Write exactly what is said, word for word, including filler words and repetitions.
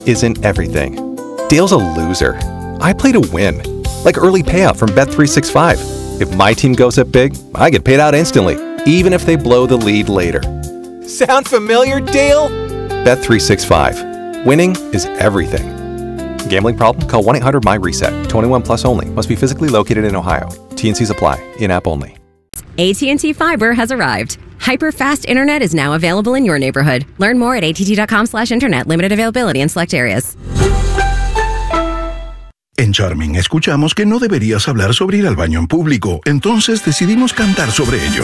isn't everything. Dale's a loser. I play to win. Like early payout from Bet three sixty-five. If my team goes up big, I get paid out instantly, even if they blow the lead later. Sound familiar, Dale? Bet three sixty-five. Winning is everything. Gambling problem? Call one eight hundred M Y reset. twenty-one plus only. Must be physically located in Ohio. T N Cs apply. In-app only. A T and T Fiber has arrived. Hyper-fast internet is now available in your neighborhood. Learn more at att.com slash internet. Limited availability in select areas. En Charming escuchamos que no deberías hablar sobre ir al baño en público, entonces decidimos cantar sobre ello.